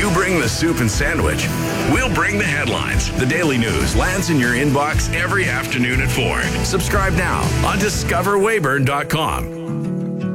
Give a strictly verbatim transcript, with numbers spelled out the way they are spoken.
You bring the soup and sandwich. We'll bring the headlines. The Daily News lands in your inbox every afternoon at four. Subscribe now on discover weyburn dot com.